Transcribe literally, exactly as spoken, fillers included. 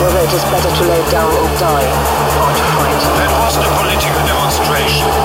whether it is better to lay down and die or to fight. That was the political demonstration.